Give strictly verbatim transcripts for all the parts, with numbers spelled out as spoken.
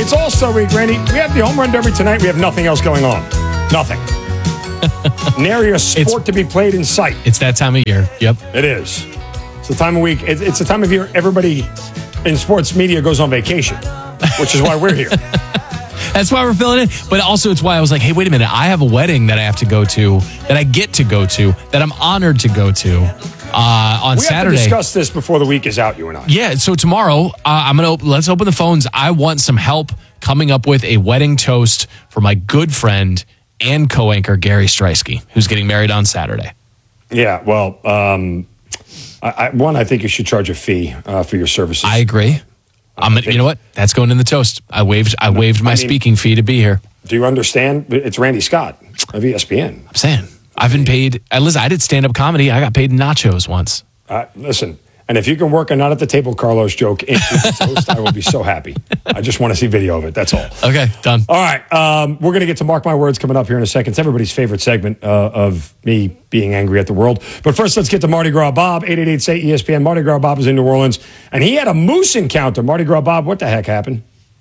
It's All-Star Week, Randy. We have the home run derby tonight. We have nothing else going on. Nothing. Nary a sport it's, to be played in sight. It's that time of year. Yep. It is. It's the time of week. It's the time of year everybody in sports media goes on vacation, which is why we're here. That's why we're filling in. But also it's why I was like, hey, wait a minute. I have a wedding that I have to go to, that I get to go to, that I'm honored to go to uh, on we Saturday. We have to discuss this before the week is out, you and I. Yeah, so tomorrow, uh, I'm going to, let's open the phones. I want some help coming up with a wedding toast for my good friend and co-anchor Gary Striesky, who's getting married on Saturday. Yeah, well, um, I, I, one, I think you should charge a fee uh, for your services. I agree. I'm, you know what? That's going in the toast. I waived. I waived my I mean, speaking fee to be here. Do you understand? It's Randy Scott of E S P N. I'm saying I've been paid. Uh, listen, I did stand-up comedy. I got paid nachos once. Uh, listen, and if you can work a not at the table Carlos joke into the toast, I will be so happy. I just want to see video of it. That's all. Okay, done. All right, um, we're going to get to Mark My Words coming up here in a second. It's everybody's favorite segment uh, of me being angry at the world. But first, let's get to Mardi Gras Bob. eight eight eight, say E S P N. Mardi Gras Bob is in New Orleans, and he had a moose encounter. Mardi Gras Bob, what the heck happened?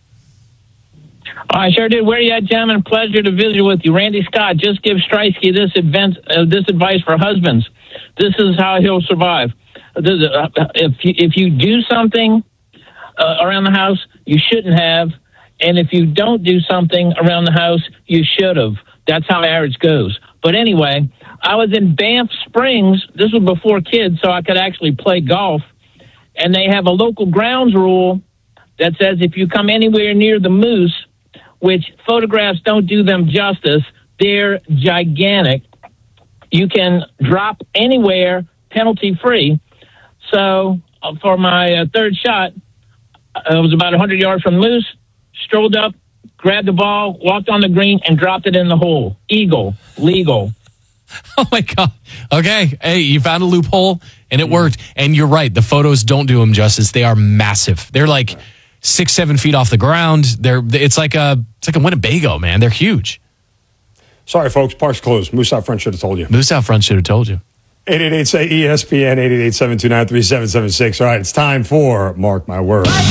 I sure did. Where are you at, gentlemen? Pleasure to visit with you. Randy Scott, just give Striesky this, advance, uh, this advice for husbands. This is how he'll survive. This, uh, if, you, if you do something uh, around the house you shouldn't have, and if you don't do something around the house you should have. That's how marriage goes. But anyway, I was in Banff Springs. This was before kids, so I could actually play golf. And they have a local grounds rule that says if you come anywhere near the moose, which photographs don't do them justice, they're gigantic. You can drop anywhere penalty-free. So uh, for my uh, third shot, uh, it was about one hundred yards from the moose, strolled up, grabbed the ball, walked on the green, and dropped it in the hole. Eagle, legal. Oh, my God. Okay. Hey, you found a loophole, and it worked. And you're right. The photos don't do them justice. They are massive. They're like six, seven feet off the ground. They're It's like a it's like a Winnebago, man. They're huge. Sorry, folks. Park's closed. Moose out front should have told you. Moose out front should have told you. eight eight eight, say E S P N, eight eight eight, seven two nine, three seven seven six. All right, it's time for Mark My Words. Well,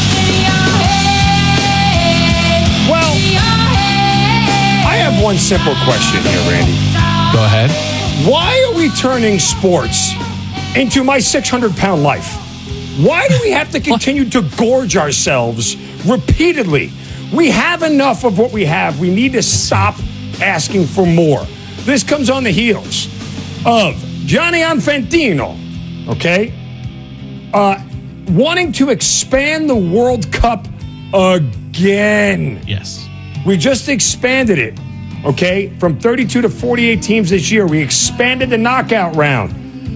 I have one simple question here, Randy. Go ahead. Why are we turning sports into my six hundred pound life? Why do we have to continue to gorge ourselves repeatedly? We have enough of what we have. We need to stop asking for more. This comes on the heels of Gianni Infantino, okay, uh, wanting to expand the World Cup again. Yes. We just expanded it, okay, from thirty-two to forty-eight teams this year. We expanded the knockout round.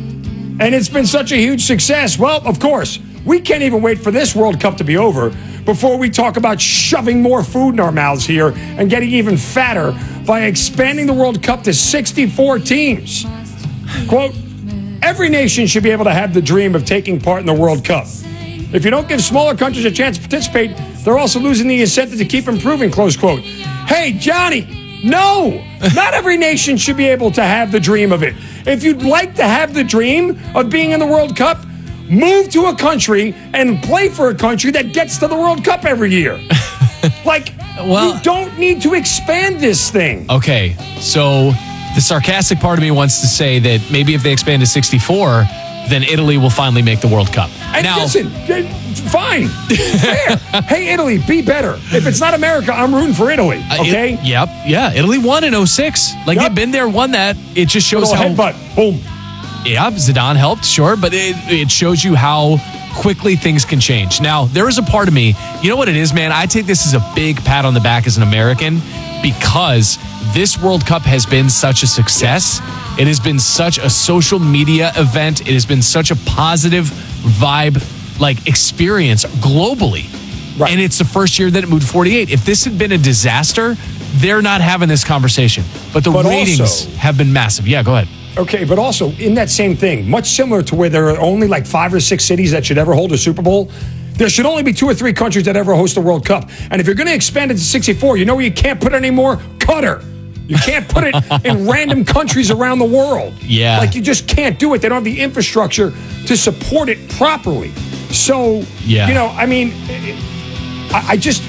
And it's been such a huge success. Well, of course, we can't even wait for this World Cup to be over before we talk about shoving more food in our mouths here and getting even fatter by expanding the World Cup to sixty-four teams. Quote, every nation should be able to have the dream of taking part in the World Cup. If you don't give smaller countries a chance to participate, they're also losing the incentive to keep improving, close quote. Hey, Johnny, no, not every nation should be able to have the dream of it. If you'd like to have the dream of being in the World Cup, move to a country and play for a country that gets to the World Cup every year. Like, well, you don't need to expand this thing. Okay, so the sarcastic part of me wants to say that maybe if they expand to sixty-four, then Italy will finally make the World Cup. And now, listen, fine, fair. Hey, Italy, be better. If it's not America, I'm rooting for Italy, okay? Uh, it, yep, yeah. Italy won in oh six. Like, yep. They've been there, won that. It just shows how... headbutt, boom. Yeah, Zidane helped, sure, but it, it shows you how quickly things can change. Now, there is a part of me, you know what it is, man? I take this as a big pat on the back as an American because this World Cup has been such a success. It has been such a social media event. It has been such a positive vibe, like, experience globally. Right. And it's the first year that it moved forty-eight. If this had been a disaster, they're not having this conversation. But the but ratings also, have been massive. Yeah, go ahead. Okay, but also in that same thing, much similar to where there are only like five or six cities that should ever hold a Super Bowl, there should only be two or three countries that ever host the World Cup. And if you're going to expand it to sixty-four, you know where you can't put it anymore? Qatar. You can't put it in random countries around the world. Yeah. Like, you just can't do it. They don't have the infrastructure to support it properly. So, yeah. you know, I mean, I, I just,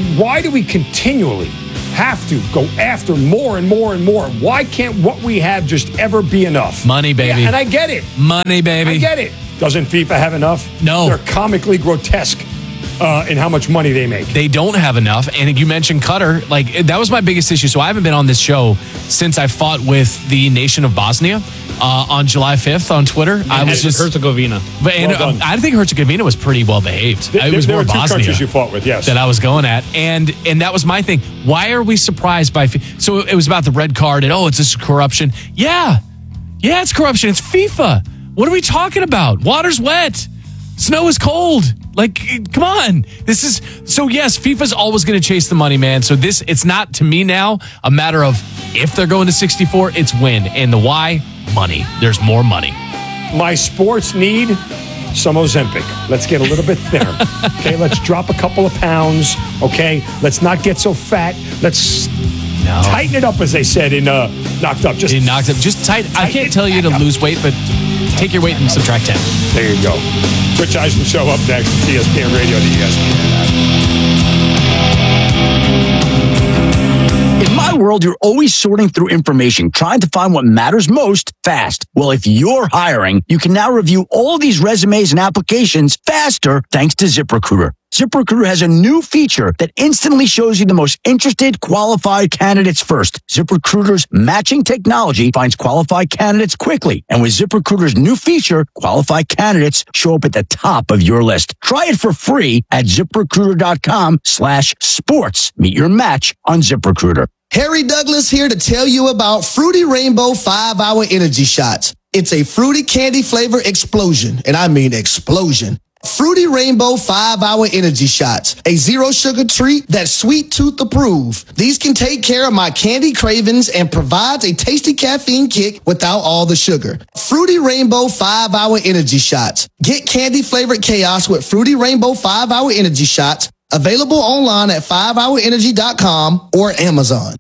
why do we continually have to go after more and more and more? Why can't what we have just ever be enough? Money, baby. Yeah, and I get it. Money, baby. I get it. Doesn't FIFA have enough? No. They're comically grotesque uh, in how much money they make. They don't have enough. And you mentioned Qatar. Like, that was my biggest issue. So I haven't been on this show since I fought with the nation of Bosnia uh, on July fifth on Twitter. And I was just Herzegovina. But and, Well um, I think Herzegovina was pretty well behaved. There, it was there more were two Bosnia countries you fought with, yes. that I was going at, and and that was my thing. Why are we surprised by? So it was about the red card and oh, it's just corruption. Yeah, yeah, it's corruption. It's FIFA. What are we talking about? Water's wet. Snow is cold. Like, come on. This is so yes, FIFA's always going to chase the money, man. So this, it's not to me now a matter of if they're going to sixty-four, it's when. And the why? Money. There's more money. My sports need some Ozempic. Let's get a little bit thinner. Okay, let's drop a couple of pounds. Okay, let's not get so fat. Let's No. tighten it up, as they said in uh, Knocked Up. Just It knocked up. Just tight. I can't tell you to lose weight, but take your weight and subtract ten. there you go. Rich Eisen Show up next. E S P N Radio, the E S P N app. In my world, you're always sorting through information, trying to find what matters most fast. Well, if you're hiring, you can now review all these resumes and applications faster thanks to ZipRecruiter. ZipRecruiter has a new feature that instantly shows you the most interested, qualified candidates first. ZipRecruiter's matching technology finds qualified candidates quickly. And with ZipRecruiter's new feature, qualified candidates show up at the top of your list. Try it for free at ZipRecruiter.com slash sports. Meet your match on ZipRecruiter. Harry Douglas here to tell you about Fruity Rainbow five hour Energy Shots. It's a fruity candy flavor explosion, and I mean explosion. Fruity Rainbow five hour Energy Shots, a zero sugar treat that's sweet tooth approved. These can take care of my candy cravings and provides a tasty caffeine kick without all the sugar. Fruity Rainbow five hour Energy Shots. Get candy flavored chaos with Fruity Rainbow five hour Energy Shots. Available online at five hour energy dot com or Amazon.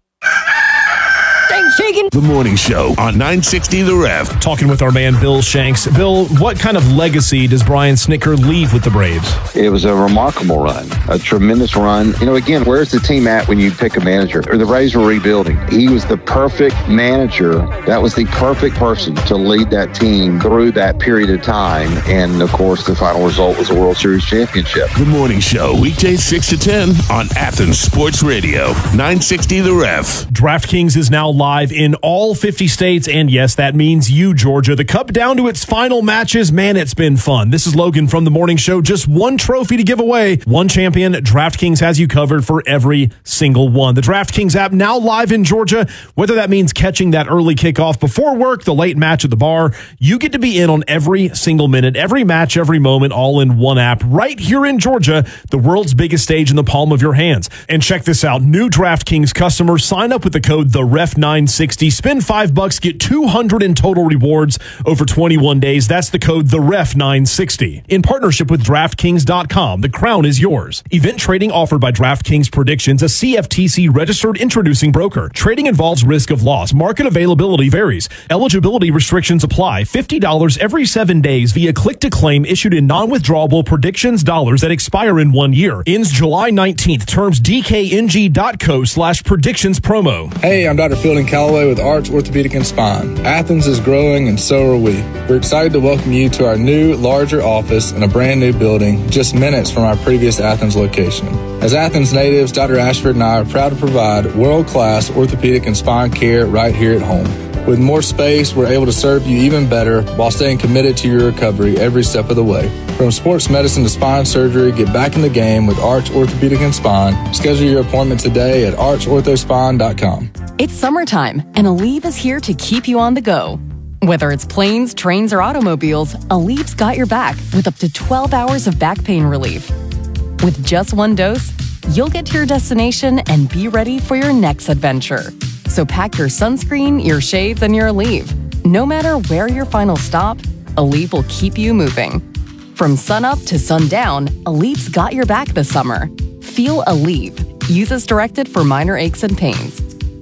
The Morning Show on nine sixty The Ref. Talking with our man Bill Shanks. Bill, what kind of legacy does Brian Snitker leave with the Braves? It was a remarkable run, a tremendous run. You know, again, where's the team at when you pick a manager? Or the Braves were rebuilding. He was the perfect manager. That was the perfect person to lead that team through that period of time. And, of course, the final result was a World Series championship. The Morning Show, weekdays six to ten on Athens Sports Radio, nine sixty The Ref. DraftKings is now live in all fifty states, and yes, that means you, Georgia. The Cup down to its final matches. Man, it's been fun. This is Logan from The Morning Show. Just one trophy to give away. One champion. DraftKings has you covered for every single one. The DraftKings app now live in Georgia. Whether that means catching that early kickoff before work, the late match at the bar, you get to be in on every single minute, every match, every moment, all in one app right here in Georgia, the world's biggest stage in the palm of your hands. And check this out. New DraftKings customers sign up with the code the ref nine sixty. Spend five bucks, get two hundred in total rewards over twenty-one days. That's the code the ref nine sixty. In partnership with DraftKings dot com, the crown is yours. Event trading offered by DraftKings Predictions, a C F T C registered introducing broker. Trading involves risk of loss. Market availability varies. Eligibility restrictions apply. fifty dollars every seven days via click to claim issued in non-withdrawable predictions dollars that expire in one year. Ends July nineteenth. Terms D K N G dot co slash predictions promo. Hey, I'm Doctor Fielding Calloway with Arch Orthopedic and Spine. Athens is growing and so are we. We're excited to welcome you to our new, larger office in a brand new building just minutes from our previous Athens location. As Athens natives, Doctor Ashford and I are proud to provide world-class orthopedic and spine care right here at home. With more space, we're able to serve you even better while staying committed to your recovery every step of the way. From sports medicine to spine surgery, get back in the game with Arch Orthopedic and Spine. Schedule your appointment today at arch ortho spine dot com. It's summertime, and Aleve is here to keep you on the go. Whether it's planes, trains, or automobiles, Aleve's got your back with up to twelve hours of back pain relief. With just one dose, you'll get to your destination and be ready for your next adventure. So pack your sunscreen, your shades, and your Aleve. No matter where your final stop, Aleve will keep you moving. From sunup to sundown, Aleve's got your back this summer. Feel Aleve. Use as directed for minor aches and pains.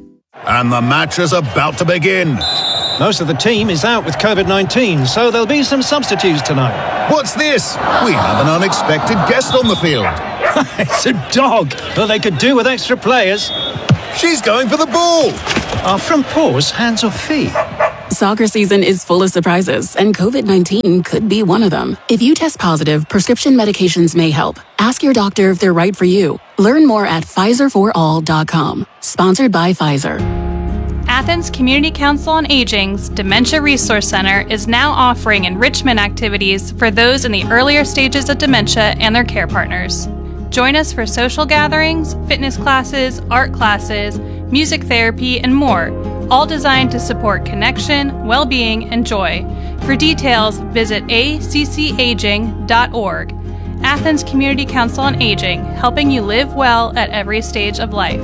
And the match is about to begin. Most of the team is out with covid nineteen, so there'll be some substitutes tonight. What's this? We have an unexpected guest on the field. It's a dog. Well, they could do with extra players. She's going for the ball. Are front paws hands or feet? Soccer season is full of surprises, and COVID nineteen could be one of them. If you test positive, prescription medications may help. Ask your doctor if they're right for you. Learn more at Pfizer for all dot com. Sponsored by Pfizer. Athens Community Council on Aging's Dementia Resource Center is now offering enrichment activities for those in the earlier stages of dementia and their care partners. Join us for social gatherings, fitness classes, art classes, music therapy, and more, all designed to support connection, well-being, and joy. For details, visit a c c aging dot org. Athens Community Council on Aging, helping you live well at every stage of life.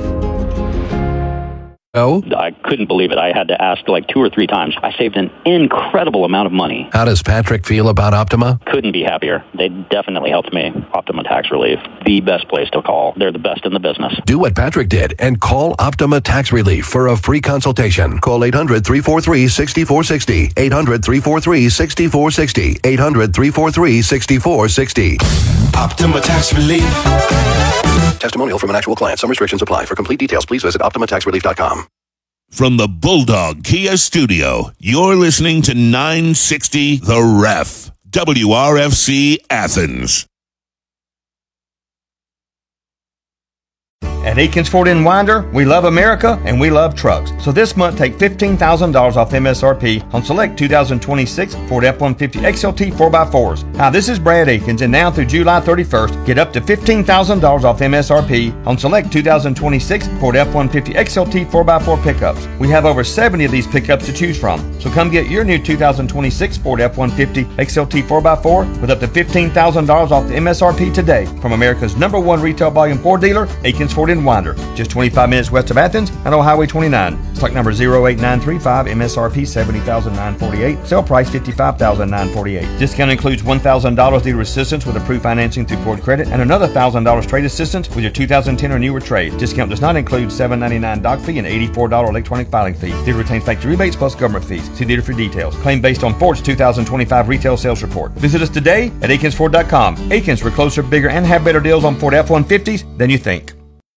Oh? I couldn't believe it. I had to ask like two or three times. I saved an incredible amount of money. How does Patrick feel about Optima? Couldn't be happier. They definitely helped me. Optima Tax Relief, the best place to call. They're the best in the business. Do what Patrick did and call Optima Tax Relief for a free consultation. Call eight hundred, three four three, six four six zero. eight hundred, three four three, six four six zero. eight hundred, three four three, six four six zero. Optima Tax Relief. Testimonial from an actual client. Some restrictions apply. For complete details, please visit optima tax relief dot com. From the Bulldog Kia Studio, you're listening to nine sixty The Ref, W R F C Athens. At Eakins Ford in Winder, we love America and we love trucks. So this month, take fifteen thousand dollars off M S R P on select two thousand twenty-six Ford F one fifty X L T four by fours. Hi, this is Brad Eakins, and now through July thirty-first, get up to fifteen thousand dollars off M S R P on select two thousand twenty-six Ford F one fifty X L T four by four pickups. We have over seventy of these pickups to choose from. So come get your new two thousand twenty-six Ford F one fifty X L T four by four with up to fifteen thousand dollars off the M S R P today from America's number one retail volume Ford dealer, Eakins Ford in Winder, just twenty-five minutes west of Athens and on Highway twenty-nine. Stock number zero eight nine three five, M S R P seventy thousand nine hundred forty-eight, sale price fifty-five thousand nine hundred forty-eight. Discount includes one thousand dollars dealer assistance with approved financing through Ford Credit and another one thousand dollars trade assistance with your two thousand ten or newer trade. Discount does not include seven dollars and ninety-nine cents doc fee and eighty-four dollars electronic filing fee. Dealer retains factory rebates plus government fees. See dealer for details. Claim based on Ford's two thousand twenty-five retail sales report. Visit us today at Eakins Ford dot com. Eakins, we're closer, bigger, and have better deals on Ford F one fifties than you think.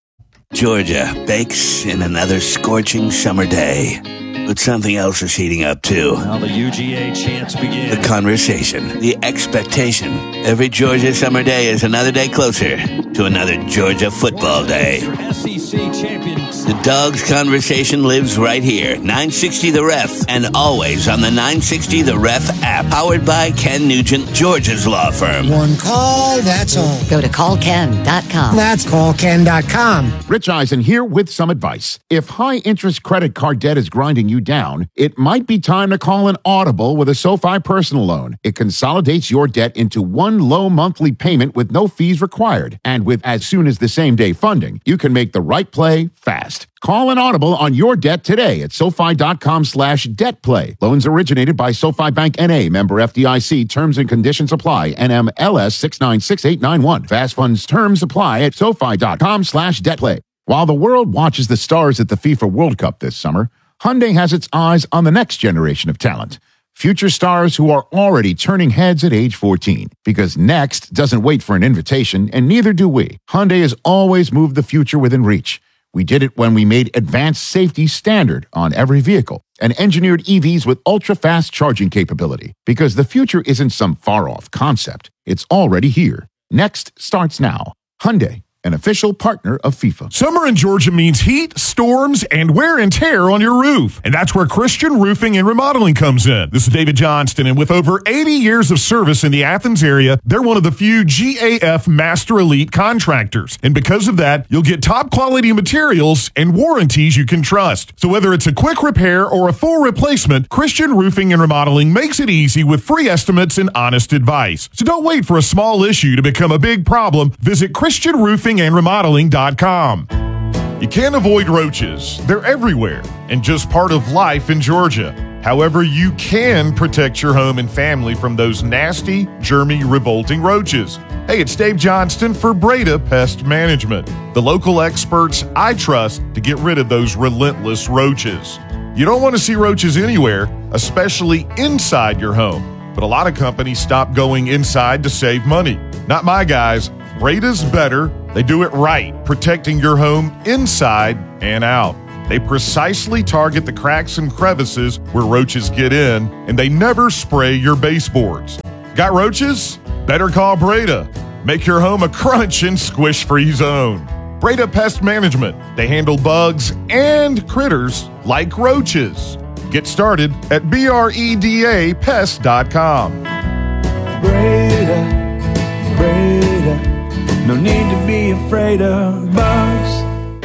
Georgia bakes in another scorching summer day. But something else is heating up, too. Now the U G A chants begin. The conversation, the expectation. Every Georgia summer day is another day closer to another Georgia football day. S E C champions. The Dogs conversation lives right here. nine sixty The Ref, and always on the nine sixty The Ref app. Powered by Ken Nugent, Georgia's law firm. One call, that's all. Go to call ken dot com. That's call ken dot com. Rich Eisen here with some advice. If high-interest credit card debt is grinding you down, it might be time to call an audible with a SoFi personal loan. It consolidates your debt into one low monthly payment with no fees required. And with as soon as the same day funding, you can make the right play fast. Call an audible on your debt today at SoFi.com slash debt play. Loans originated by SoFi Bank N A, member F D I C. Terms and conditions apply. N M L S six nine six eight nine one. Fast funds terms apply at SoFi.com slash debt play. While the world watches the stars at the FIFA World Cup this summer, Hyundai has its eyes on the next generation of talent. Future stars who are already turning heads at age fourteen. Because next doesn't wait for an invitation, and neither do we. Hyundai has always moved the future within reach. We did it when we made advanced safety standard on every vehicle and engineered E Vs with ultra-fast charging capability. Because the future isn't some far-off concept. It's already here. Next starts now. Hyundai, an official partner of FIFA. Summer in Georgia means heat, storms, and wear and tear on your roof. And that's where Christian Roofing and Remodeling comes in. This is David Johnston, and with over eighty years of service in the Athens area, they're one of the few G A F Master Elite contractors. And because of that, you'll get top quality materials and warranties you can trust. So whether it's a quick repair or a full replacement, Christian Roofing and Remodeling makes it easy with free estimates and honest advice. So don't wait for a small issue to become a big problem. Visit Christian Roofing and remodeling dot com. You can't avoid roaches. They're everywhere and just part of life in Georgia. However, you can protect your home and family from those nasty, germy, revolting roaches. Hey, it's Dave Johnston for Breda Pest Management, the local experts I trust to get rid of those relentless roaches. You don't want to see roaches anywhere, especially inside your home. But a lot of companies stop going inside to save money. Not my guys. Breda's better. They do it right, protecting your home inside and out. They precisely target the cracks and crevices where roaches get in, and they never spray your baseboards. Got roaches? Better call Breda. Make your home a crunch and squish-free zone. Breda Pest Management. They handle bugs and critters like roaches. Get started at B R E D A pest dot com. Breda, Breda, no need to be afraid of bugs.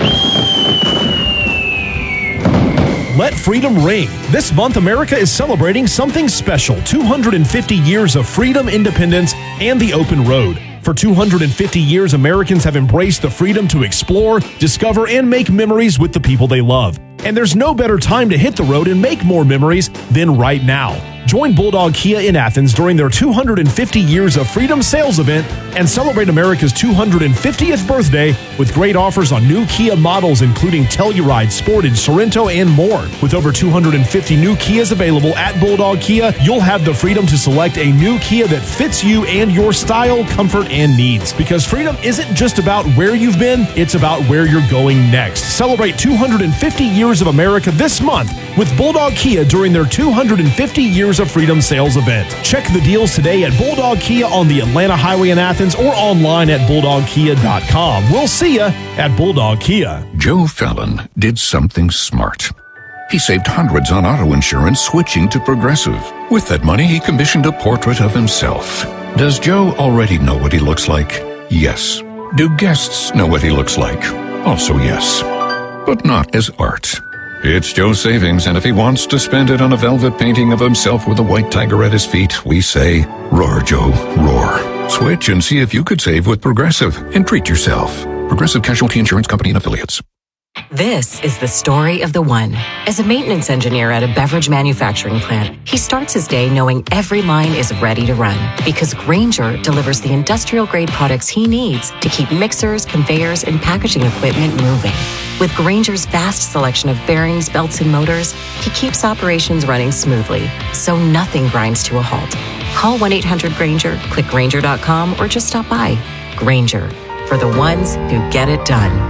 Let freedom ring. This month, America is celebrating something special. two hundred fifty years of freedom, independence, and the open road. For two hundred fifty years, Americans have embraced the freedom to explore, discover, and make memories with the people they love. And there's no better time to hit the road and make more memories than right now. Join Bulldog Kia in Athens during their two hundred fifty Years of Freedom sales event and celebrate America's two hundred fiftieth birthday with great offers on new Kia models including Telluride, Sportage, Sorento, and more. With over two hundred fifty new Kias available at Bulldog Kia, you'll have the freedom to select a new Kia that fits you and your style, comfort, and needs. Because freedom isn't just about where you've been, it's about where you're going next. Celebrate two hundred fifty Years of America this month with Bulldog Kia during their two hundred fifty Years of Freedom sales event. Check the deals today at Bulldog Kia on the Atlanta Highway in Athens or online at bulldog kia dot com. We'll see you at Bulldog Kia. Joe Fallon did something smart. He saved hundreds on auto insurance switching to Progressive. With that money, he commissioned a portrait of himself. Does Joe already know what he looks like? Yes. Do guests know what he looks like? Also yes. But not as art. It's Joe's savings, and if he wants to spend it on a velvet painting of himself with a white tiger at his feet, we say, roar, Joe, roar. Switch and see if you could save with Progressive and treat yourself. Progressive Casualty Insurance Company and Affiliates. This is the story of the one. As a maintenance engineer at a beverage manufacturing plant, he starts his day knowing every line is ready to run because Grainger delivers the industrial-grade products he needs to keep mixers, conveyors, and packaging equipment moving. With Grainger's vast selection of bearings, belts, and motors, he keeps operations running smoothly, so nothing grinds to a halt. Call one eight hundred Grainger, click Grainger dot com, or just stop by. Grainger, for the ones who get it done.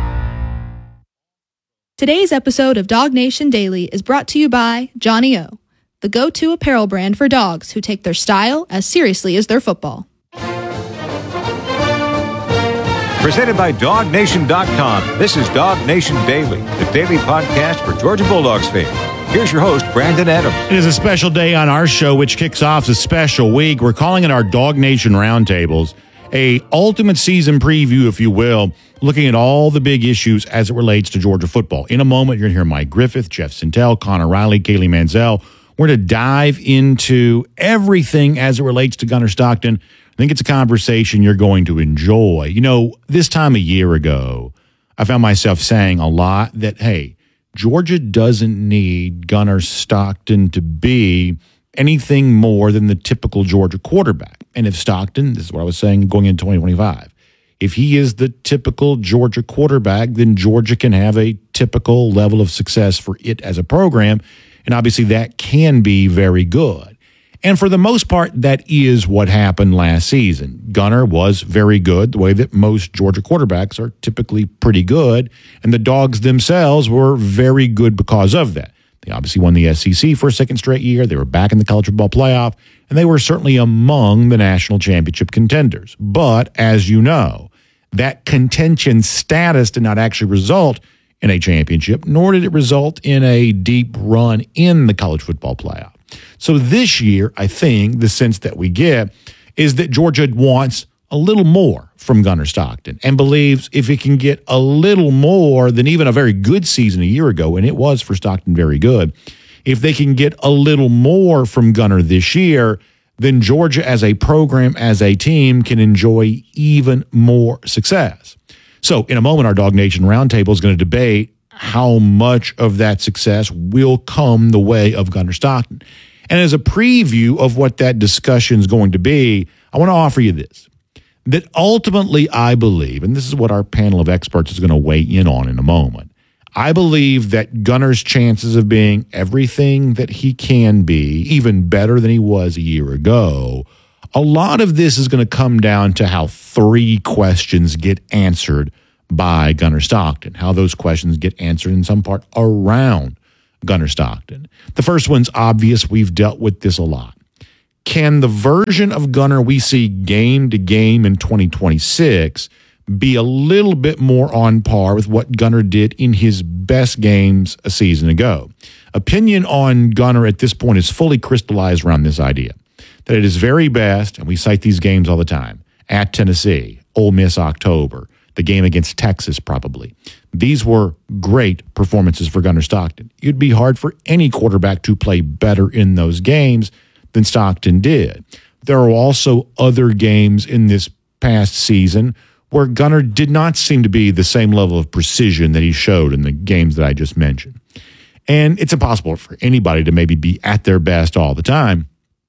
Today's episode of Dog Nation Daily is brought to you by Johnny O, the go-to apparel brand for dogs who take their style as seriously as their football. Presented by dog nation dot com, this is Dog Nation Daily, the daily podcast for Georgia Bulldogs fans. Here's your host, Brandon Adams. It is a special day on our show, which kicks off a special week. We're calling it our Dog Nation Roundtables, a ultimate season preview, if you will, looking at all the big issues as it relates to Georgia football. In a moment, you're going to hear Mike Griffith, Jeff Sintel, Connor Riley, Kaylee Mansell. We're going to dive into everything as it relates to Gunnar Stockton. I think it's a conversation you're going to enjoy. You know, this time a year ago, I found myself saying a lot that, hey, Georgia doesn't need Gunnar Stockton to be anything more than the typical Georgia quarterback. And if Stockton, this is what I was saying going into twenty twenty-five, if he is the typical Georgia quarterback, then Georgia can have a typical level of success for it as a program. And obviously that can be very good. And for the most part, that is what happened last season. Gunnar was very good, the way that most Georgia quarterbacks are typically pretty good. And the Dogs themselves were very good because of that. They obviously won the S E C for a second straight year. They were back in the college football playoff, and they were certainly among the national championship contenders. But as you know, that contention status did not actually result in a championship, nor did it result in a deep run in the college football playoff. So this year, I think the sense that we get is that Georgia wants a little more from Gunnar Stockton and believes if it can get a little more than even a very good season a year ago, and it was for Stockton very good, if they can get a little more from Gunnar this year, then Georgia as a program, as a team, can enjoy even more success. So in a moment, our Dog Nation Roundtable is going to debate how much of that success will come the way of Gunnar Stockton. And as a preview of what that discussion is going to be, I want to offer you this, that ultimately I believe, and this is what our panel of experts is going to weigh in on in a moment, I believe that Gunnar's chances of being everything that he can be, even better than he was a year ago, A lot of this is going to come down to how three questions get answered by Gunnar Stockton, how those questions get answered in some part around Gunnar Stockton. The first one's obvious. We've dealt with this a lot. Can the version of Gunnar we see game to game in twenty twenty-six be a little bit more on par with what Gunnar did in his best games a season ago? Opinion on Gunnar at this point is fully crystallized around this idea that at his very best, and we cite these games all the time, at Tennessee, Ole Miss October, the game against Texas probably. These were great performances for Gunnar Stockton. It'd be hard for any quarterback to play better in those games than Stockton did. There are also other games in this past season where Gunnar did not seem to be the same level of precision that he showed in the games that I just mentioned. And it's impossible for anybody to maybe be at their best all the time.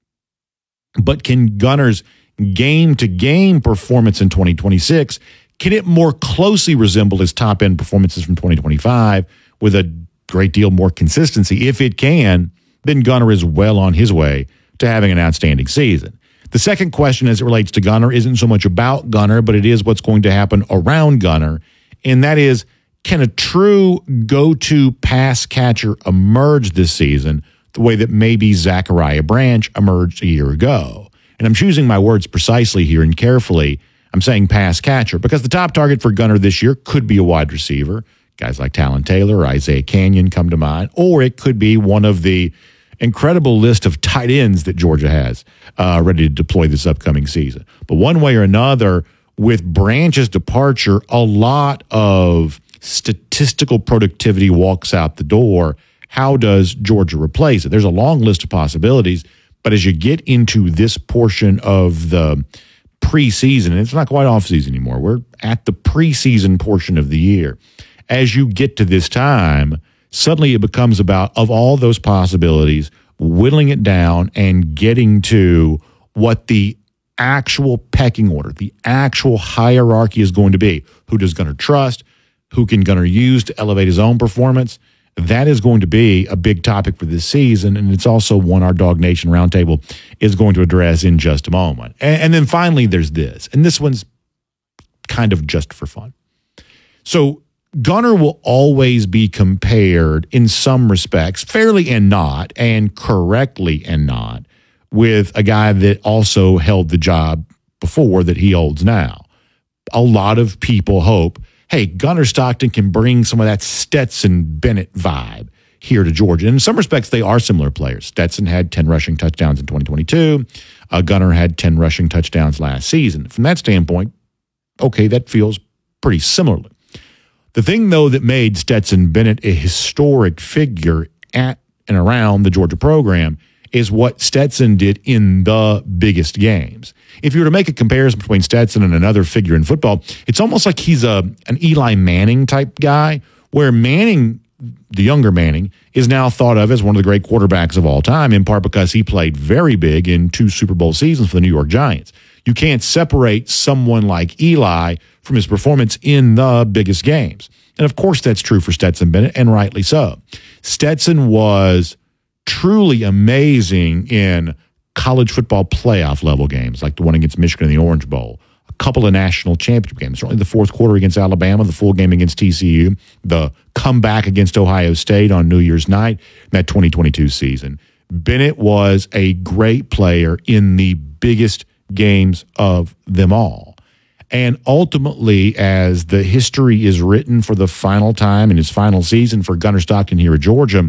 But can Gunnar's game-to-game performance in twenty twenty-six, can it more closely resemble his top-end performances from twenty twenty-five with a great deal more consistency? If it can, then Gunnar is well on his way to having an outstanding season. The second question as it relates to Gunnar isn't so much about Gunnar, but it is what's going to happen around Gunnar, and that is, can a true go-to pass catcher emerge this season the way that maybe Zachariah Branch emerged a year ago? And I'm choosing my words precisely here and carefully. I'm saying pass catcher because the top target for Gunnar this year could be a wide receiver. Guys like Talon Taylor or Isaiah Canyon come to mind. Or it could be one of the incredible list of tight ends that Georgia has uh, ready to deploy this upcoming season. But one way or another, with Branch's departure, a lot of statistical productivity walks out the door. How does Georgia replace it? There's a long list of possibilities, but as you get into this portion of the preseason, and it's not quite offseason anymore, we're at the preseason portion of the year. As you get to this time, suddenly it becomes about, of all those possibilities, whittling it down and getting to what the actual pecking order, the actual hierarchy is going to be. Who does Gunnar trust? Who can Gunnar use to elevate his own performance? That is going to be a big topic for this season, and it's also one our Dog Nation Roundtable is going to address in just a moment. And, and then finally, there's this, and this one's kind of just for fun. So Gunnar will always be compared in some respects, fairly and not, and correctly and not, with a guy that also held the job before that he holds now. A lot of people hope, hey, Gunnar Stockton can bring some of that Stetson Bennett vibe here to Georgia. And in some respects, they are similar players. Stetson had ten rushing touchdowns in twenty twenty-two. Uh, Gunnar had ten rushing touchdowns last season. From that standpoint, okay, that feels pretty similarly. The thing, though, that made Stetson Bennett a historic figure at and around the Georgia program is what Stetson did in the biggest games. If you were to make a comparison between Stetson and another figure in football, it's almost like he's a an Eli Manning type guy, where Manning, the younger Manning, is now thought of as one of the great quarterbacks of all time, in part because he played very big in two Super Bowl seasons for the New York Giants. You can't separate someone like Eli from his performance in the biggest games. And of course that's true for Stetson Bennett, and rightly so. Stetson was truly amazing in college football playoff level games, like the one against Michigan in the Orange Bowl, a couple of national championship games, certainly the fourth quarter against Alabama, the full game against T C U, the comeback against Ohio State on New Year's night, that twenty twenty-two season. Bennett was a great player in the biggest games of them all. And ultimately, as the history is written for the final time in his final season for Gunnar Stockton here at Georgia,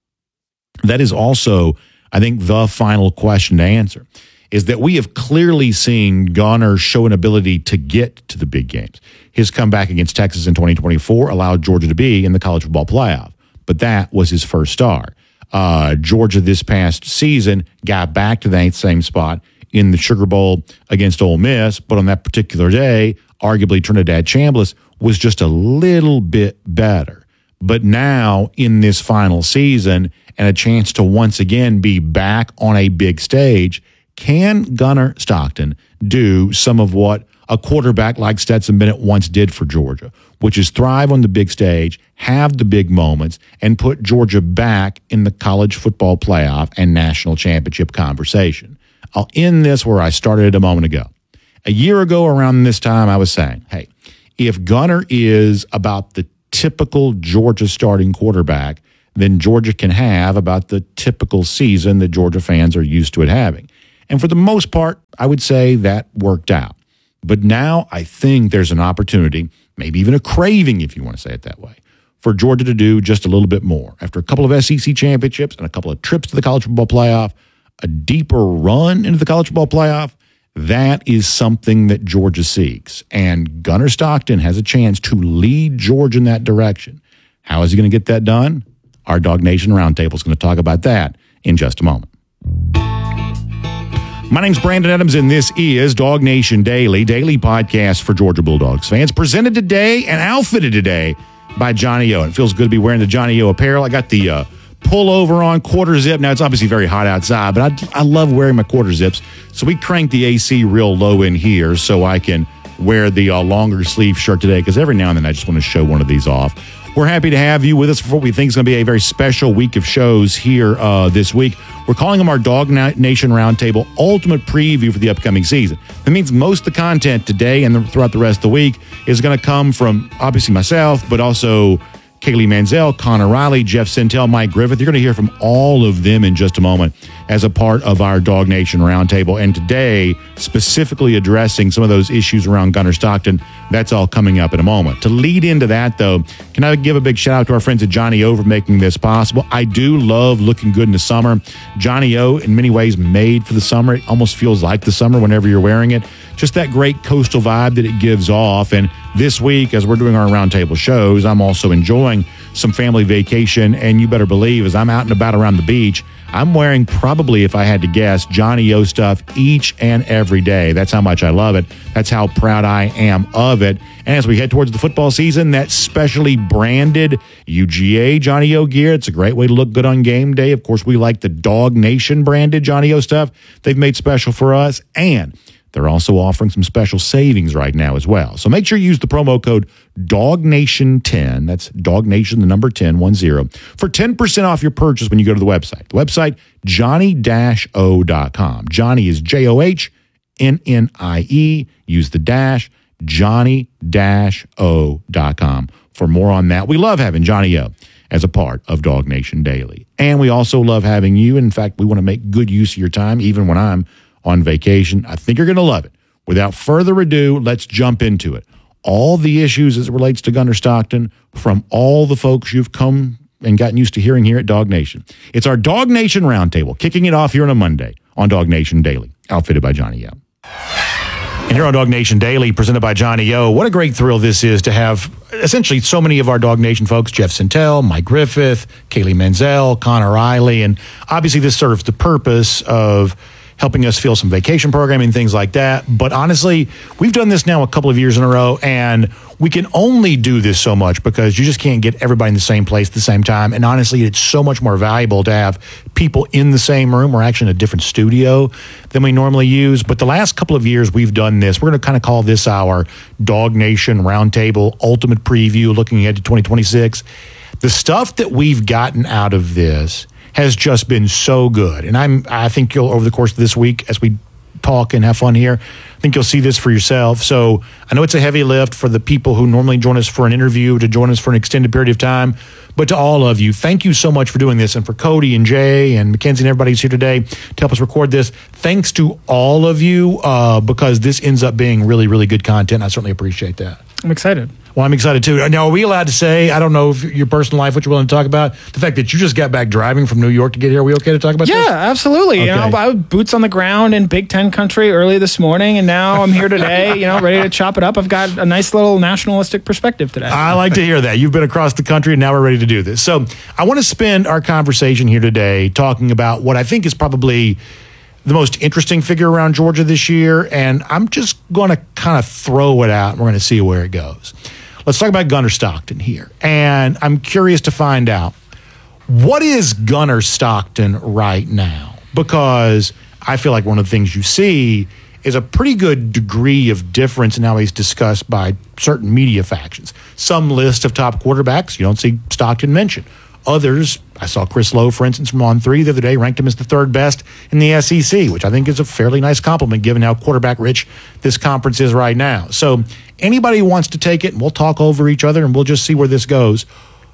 that is also, I think, the final question to answer, is that we have clearly seen Gunnar show an ability to get to the big games. His comeback against Texas in twenty twenty-four allowed Georgia to be in the college football playoff, but that was his first start. Uh, Georgia this past season got back to that same spot in the Sugar Bowl against Ole Miss, but on that particular day, arguably Trinidad Chambliss was just a little bit better. But now in this final season and a chance to once again be back on a big stage, can Gunnar Stockton do some of what a quarterback like Stetson Bennett once did for Georgia, which is thrive on the big stage, have the big moments, and put Georgia back in the college football playoff and national championship conversation? I'll end this where I started a moment ago. A year ago around this time, I was saying, hey, if Gunner is about the typical Georgia starting quarterback, then Georgia can have about the typical season that Georgia fans are used to it having. And for the most part, I would say that worked out. But now I think there's an opportunity, maybe even a craving, if you want to say it that way, for Georgia to do just a little bit more. After a couple of S E C championships and a couple of trips to the college football playoff, a deeper run into the college football playoff, that is something that Georgia seeks. And Gunner Stockton has a chance to lead Georgia in that direction. How is he going to get that done? Our Dog Nation Roundtable is going to talk about that in just a moment. My name's Brandon Adams, and this is Dog Nation Daily, daily podcast for Georgia Bulldogs fans, presented today and outfitted today by Johnny O. And it feels good to be wearing the Johnny O apparel. I got the uh, pullover on, quarter zip. Now, it's obviously very hot outside, but I, I love wearing my quarter zips. So we cranked the A C real low in here so I can wear the uh, longer sleeve shirt today, because every now and then I just want to show one of these off. We're happy to have you with us for what we think is going to be a very special week of shows here uh, this week. We're calling them our Dog Nation Roundtable Ultimate Preview for the upcoming season. That means most of the content today and throughout the rest of the week is going to come from, obviously, myself, but also Kaylee Manziel, Connor Riley, Jeff Sintel, Mike Griffith. You're going to hear from all of them in just a moment as a part of our Dog Nation Roundtable. And today, specifically addressing some of those issues around Gunner Stockton, that's all coming up in a moment. To lead into that, though, can I give a big shout out to our friends at Johnny O for making this possible? I do love looking good in the summer. Johnny O, in many ways, made for the summer. It almost feels like the summer whenever you're wearing it. Just that great coastal vibe that it gives off. And this week, as we're doing our roundtable shows, I'm also enjoying some family vacation. And you better believe, as I'm out and about around the beach, I'm wearing probably, if I had to guess, Johnny O stuff each and every day. That's how much I love it. That's how proud I am of it. And as we head towards the football season, that specially branded U G A Johnny O gear, it's a great way to look good on game day. Of course, we like the Dog Nation branded Johnny O stuff they've made special for us. And they're also offering some special savings right now as well. So make sure you use the promo code Dog Nation ten. That's Dog Nation, the number ten, one zero, for ten percent off your purchase when you go to the website. The website, johnny o dot com. Johnny is J O H N N I E. Use the dash, johnny o dot com for more on that. We love having Johnny O as a part of Dog Nation Daily. And we also love having you. In fact, we want to make good use of your time, even when I'm on vacation. I think you're going to love it. Without further ado, let's jump into it. All the issues as it relates to Gunner Stockton from all the folks you've come and gotten used to hearing here at Dog Nation. It's our Dog Nation Roundtable, kicking it off here on a Monday on Dog Nation Daily, outfitted by Johnny O. And here on Dog Nation Daily, presented by Johnny O, what a great thrill this is to have essentially so many of our Dog Nation folks, Jeff Sintel, Mike Griffith, Kaylee Manziel, Connor Riley, and obviously this serves the purpose of helping us fill some vacation programming, things like that. But honestly, we've done this now a couple of years in a row, and we can only do this so much because you just can't get everybody in the same place at the same time. And honestly, it's so much more valuable to have people in the same room or actually in a different studio than we normally use. But the last couple of years we've done this. We're going to kind of call this our Dog Nation Roundtable Ultimate Preview, looking ahead to twenty twenty-six. The stuff that we've gotten out of this has just been so good. And I'm, I think you'll, over the course of this week, as we talk and have fun here, I think you'll see this for yourself. So I know it's a heavy lift for the people who normally join us for an interview to join us for an extended period of time. But to all of you, thank you so much for doing this. And for Cody and Jay and Mackenzie and everybody who's here today to help us record this, thanks to all of you, uh, because this ends up being really, really good content. I certainly appreciate that. I'm excited. Well, I'm excited too. Now, are we allowed to say, I don't know if your personal life, what you're willing to talk about, the fact that you just got back driving from New York to get here, are we okay to talk about yeah, this? Yeah, absolutely. Okay. You know, I was boots on the ground in Big Ten country early this morning, and now I'm here today, you know, ready to chop it up. I've got a nice little nationalistic perspective today. I like to hear that. You've been across the country, and now we're ready to do this. So I want to spend our conversation here today talking about what I think is probably the most interesting figure around Georgia this year, and I'm just going to kind of throw it out, and we're going to see where it goes. Let's talk about Gunner Stockton here. And I'm curious to find out, what is Gunner Stockton right now? Because I feel like one of the things you see is a pretty good degree of difference in how he's discussed by certain media factions. Some list of top quarterbacks, you don't see Stockton mentioned. Others I saw Chris Lowe, for instance, from On three the other day, ranked him as the third best in the S E C, which I think is a fairly nice compliment given how quarterback-rich this conference is right now. So anybody who wants to take it, and we'll talk over each other, and we'll just see where this goes.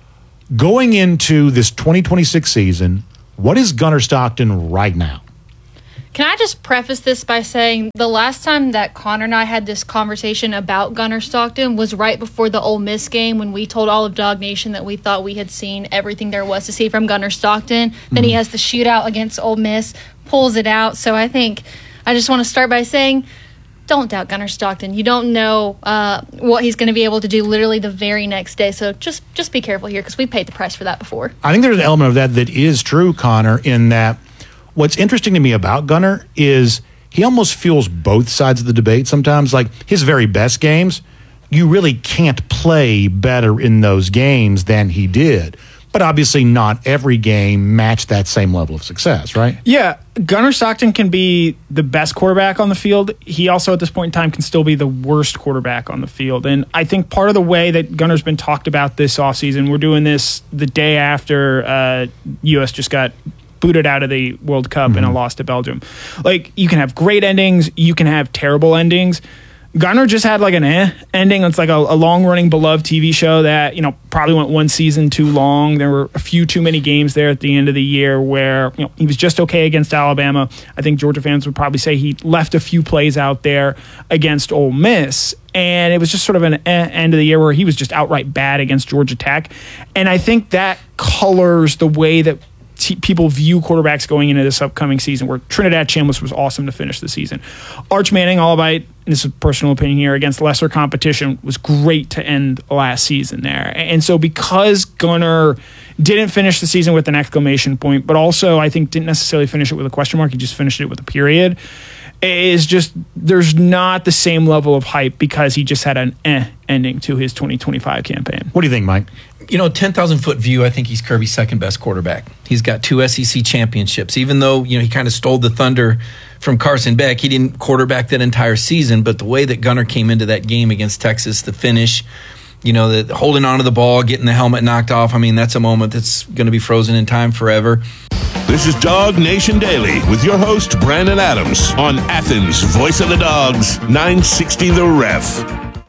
Going into this twenty twenty-six season, what is Gunnar Stockton right now? Can I just preface this by saying the last time that Connor and I had this conversation about Gunnar Stockton was right before the Ole Miss game when we told all of Dog Nation that we thought we had seen everything there was to see from Gunnar Stockton. Mm-hmm. Then he has the shootout against Ole Miss, pulls it out. So I think I just want to start by saying don't doubt Gunnar Stockton. You don't know uh, what he's going to be able to do literally the very next day. So just, just be careful here because we paid the price for that before. I think there's an element of that that is true, Connor, in that what's interesting to me about Gunnar is he almost fuels both sides of the debate sometimes. Like his very best games, you really can't play better in those games than he did. But obviously not every game matched that same level of success, right? Yeah, Gunnar Stockton can be the best quarterback on the field. He also, at this point in time, can still be the worst quarterback on the field. And I think part of the way that Gunnar's been talked about this offseason, we're doing this the day after uh, U S just got booted out of the World Cup mm-hmm. and a loss to Belgium. Like, you can have great endings, you can have terrible endings. Gunnar just had like an eh ending. It's like a, a long-running beloved T V show that, you know, probably went one season too long. There were a few too many games there at the end of the year where, you know, he was just okay against Alabama. I think Georgia fans would probably say he left a few plays out there against Ole Miss. And it was just sort of an eh end of the year where he was just outright bad against Georgia Tech. And I think that colors the way that T- people view quarterbacks going into this upcoming season, where Trinidad Chambliss was awesome to finish the season. Arch Manning, albeit, and this is a personal opinion here, against lesser competition, was great to end last season there. And so because Gunnar didn't finish the season with an exclamation point, but also I think didn't necessarily finish it with a question mark, he just finished it with a period, is just there's not the same level of hype because he just had an eh ending to his twenty twenty-five campaign. What do you think, Mike? You know, ten thousand foot view, I think he's Kirby's second best quarterback. He's got two S E C championships. Even though, you know, he kind of stole the thunder from Carson Beck, he didn't quarterback that entire season, but the way that Gunnar came into that game against Texas, the finish, you know, the holding onto the ball, getting the helmet knocked off, I mean, that's a moment that's going to be frozen in time forever. This is Dog Nation Daily with your host, Brandon Adams, on Athens' Voice of the Dogs, nine sixty The Ref.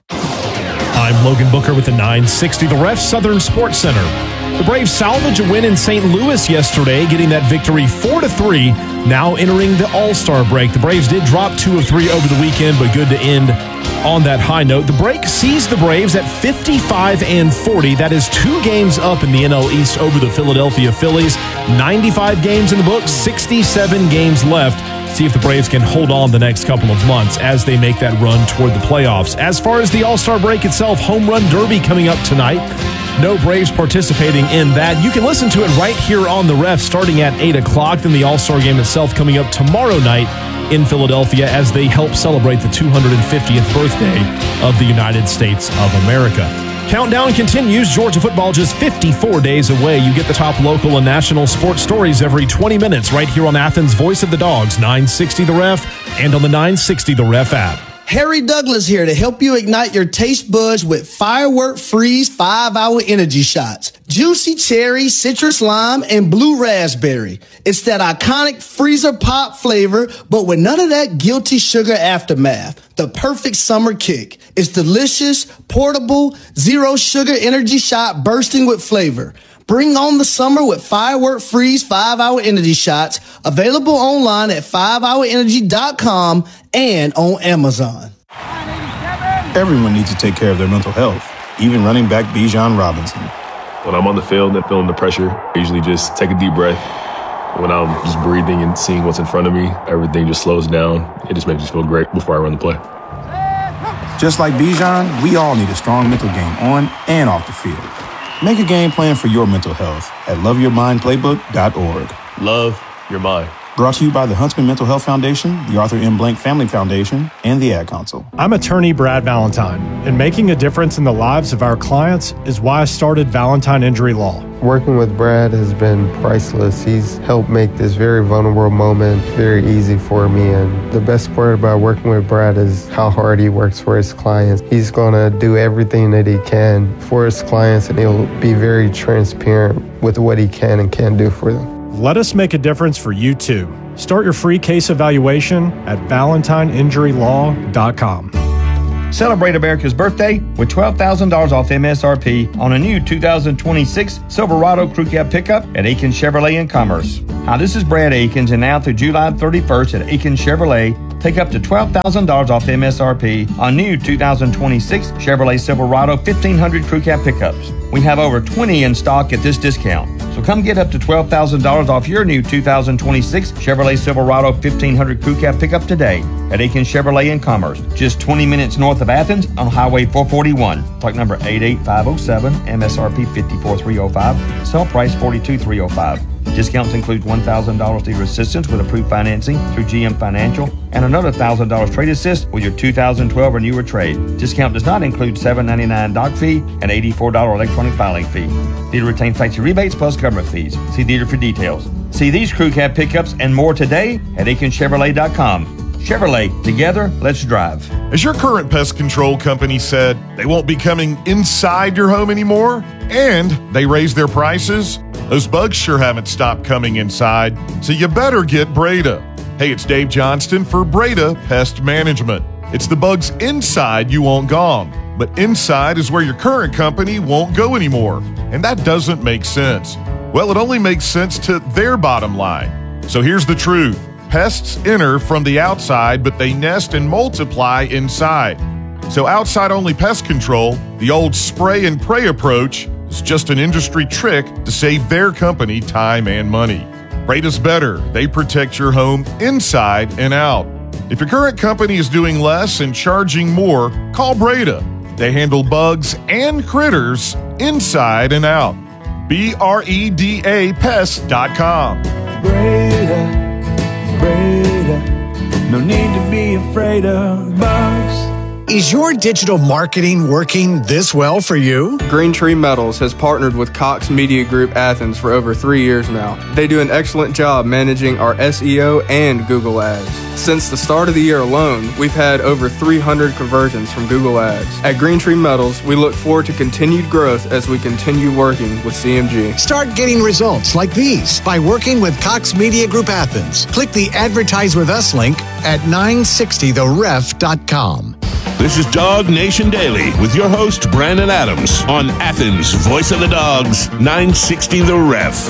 I'm Logan Booker with the nine sixty The Ref Southern Sports Center. The Braves salvage a win in Saint Louis yesterday, getting that victory four to three, now entering the All-Star break. The Braves did drop two of three over the weekend, but good to end on that high note. The break sees the Braves at fifty-five and forty. That is two games up in the N L East over the Philadelphia Phillies. ninety-five games in the books, sixty-seven games left. See if the Braves can hold on the next couple of months as they make that run toward the playoffs. As far as the All-Star break itself, Home Run Derby coming up tonight. No Braves participating in that. You can listen to it right here on the Ref starting at eight o'clock. Then the All-Star game itself coming up tomorrow night in Philadelphia as they help celebrate the two hundred fiftieth birthday of the United States of America. Countdown continues. Georgia football just fifty-four days away. You get the top local and national sports stories every twenty minutes right here on Athens' Voice of the Dogs, nine sixty The Ref, and on the nine sixty The Ref app. Harry Douglas here to help you ignite your taste buds with Firework Freeze five hour energy shots. Juicy cherry, citrus lime, and blue raspberry. It's that iconic freezer pop flavor, but with none of that guilty sugar aftermath. The perfect summer kick. It's delicious, portable, zero sugar energy shot bursting with flavor. Bring on the summer with Firework Freeze five hour energy shots, available online at five hour energy dot com and on Amazon. Everyone needs to take care of their mental health, even running back Bijan Robinson. When I'm on the field and feeling the pressure, I usually just take a deep breath. When I'm just breathing and seeing what's in front of me, everything just slows down. It just makes me feel great before I run the play. Just like Bijan, we all need a strong mental game on and off the field. Make a game plan for your mental health at love your mind playbook dot org. Love your mind. Brought to you by the Huntsman Mental Health Foundation, the Arthur M. Blank Family Foundation, and the Ad Council. I'm attorney Brad Valentine, and making a difference in the lives of our clients is why I started Valentine Injury Law. Working with Brad has been priceless. He's helped make this very vulnerable moment very easy for me. And the best part about working with Brad is how hard he works for his clients. He's going to do everything that he can for his clients, and he'll be very transparent with what he can and can't do for them. Let us make a difference for you too. Start your free case evaluation at valentine injury law dot com. Celebrate America's birthday with twelve thousand dollars off M S R P on a new two thousand twenty-six Silverado Crew Cab pickup at Aikens Chevrolet in Commerce. Hi, this is Brad Aikens, and now through July thirty-first at Aikens Chevrolet, take up to twelve thousand dollars off M S R P on new two thousand twenty-six Chevrolet Silverado fifteen hundred Crew Cab pickups. We have over twenty in stock at this discount. So come get up to twelve thousand dollars off your new two thousand twenty-six Chevrolet Silverado fifteen hundred Crew Cab pickup today at Aikens Chevrolet in Commerce, just twenty minutes north of Athens on Highway four forty-one. Talk number eight eight five oh seven, M S R P fifty-four three oh five, sell price forty-two three oh five. Discounts include one thousand dollars dealer assistance with approved financing through G M Financial and another one thousand dollars trade assist with your two thousand twelve or newer trade. Discount does not include seven dollars and ninety-nine cents doc fee and eighty-four dollars electronic filing fee. Dealer retains factory rebates plus government fees. See dealer for details. See these Crew Cab pickups and more today at Aikens Chevrolet dot com. Chevrolet, together, let's drive. As your current pest control company said, they won't be coming inside your home anymore, and they raised their prices, those bugs sure haven't stopped coming inside, so you better get Breda. Hey, it's Dave Johnston for Breda Pest Management. It's the bugs inside you want gone, but inside is where your current company won't go anymore, and that doesn't make sense. Well, it only makes sense to their bottom line. So here's the truth. Pests enter from the outside, but they nest and multiply inside. So outside-only pest control, the old spray and pray approach, is just an industry trick to save their company time and money. Breda's better. They protect your home inside and out. If your current company is doing less and charging more, call Breda. They handle bugs and critters inside and out. B R E D A pest dot com. Breda. No need to be afraid of bugs. Is your digital marketing working this well for you? Green Tree Metals has partnered with Cox Media Group Athens for over three years now. They do an excellent job managing our S E O and Google Ads. Since the start of the year alone, we've had over three hundred conversions from Google Ads. At Green Tree Metals, we look forward to continued growth as we continue working with C M G. Start getting results like these by working with Cox Media Group Athens. Click the Advertise With Us link at nine sixty the ref dot com. This is Dog Nation Daily with your host, Brandon Adams, on Athens' Voice of the Dogs, nine sixty The Ref.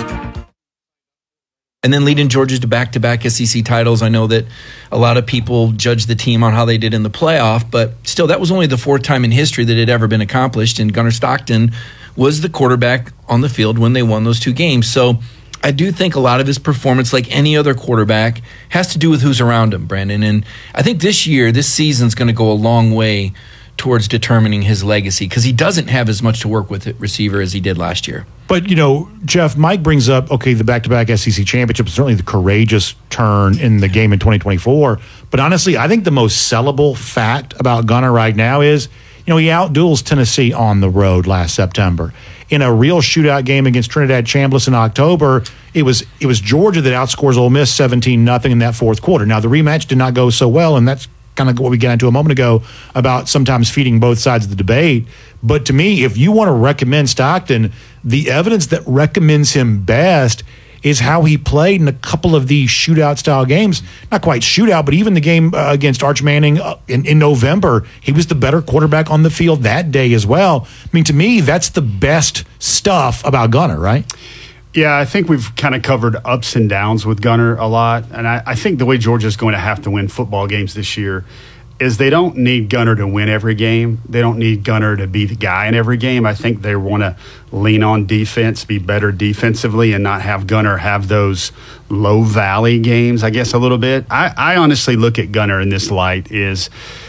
And then leading Georgia to back-to-back S E C titles. I know that a lot of people judge the team on how they did in the playoff, but still, that was only the fourth time in history that it had ever been accomplished, and Gunnar Stockton was the quarterback on the field when they won those two games. So I do think a lot of his performance, like any other quarterback, has to do with who's around him, Brandon. And I think this year, this season's going to go a long way towards determining his legacy because he doesn't have as much to work with at receiver as he did last year. But, you know, Jeff, Mike brings up, okay, the back-to-back S E C championship is certainly the courageous turn in the game in twenty twenty-four. But honestly, I think the most sellable fact about Gunnar right now is, you know, he outduels Tennessee on the road last September. In a real shootout game against Trinidad Chambliss in October, it was it was Georgia that outscores Ole Miss seventeen nothing in that fourth quarter. Now, the rematch did not go so well, and that's kind of what we got into a moment ago about sometimes feeding both sides of the debate. But to me, if you want to recommend Stockton, the evidence that recommends him best is how he played in a couple of these shootout-style games. Not quite shootout, but even the game uh, against Arch Manning uh, in, in November, he was the better quarterback on the field that day as well. I mean, to me, that's the best stuff about Gunnar, right? Yeah, I think we've kind of covered ups and downs with Gunnar a lot. And I, I think the way Georgia's going to have to win football games this year is they don't need Gunnar to win every game. They don't need Gunnar to be the guy in every game. I think they want to lean on defense, be better defensively, and not have Gunnar have those low valley games, I guess, a little bit. I, I honestly look at Gunnar in this light is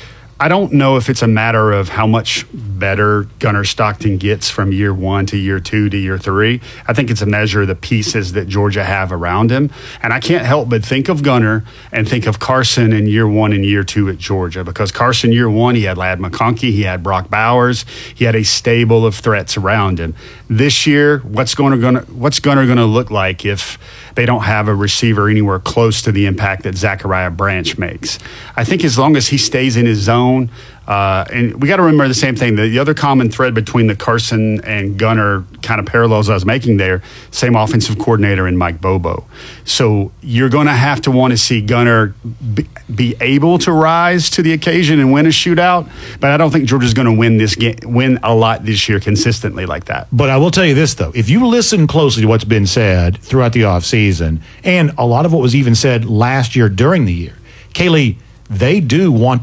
I don't know if it's a matter of how much better Gunnar Stockton gets from year one to year two to year three. I think it's a measure of the pieces that Georgia have around him. And I can't help but think of Gunnar and think of Carson in year one and year two at Georgia, because Carson year one, he had Ladd McConkey, he had Brock Bowers, he had a stable of threats around him. This year, what's Gunnar going to what's Gunnar going to look like if they don't have a receiver anywhere close to the impact that Zachariah Branch makes? I think as long as he stays in his zone, uh, and we got to remember the same thing. The, the other common thread between the Carson and Gunnar kind of parallels I was making there, same offensive coordinator in Mike Bobo. So you're going to have to want to see Gunnar be, be able to rise to the occasion and win a shootout, but I don't think Georgia's going to win this game, win a lot this year consistently like that. But I will tell you this, though. If you listen closely to what's been said throughout the offseason, and a lot of what was even said last year during the year, Kaylee, they do want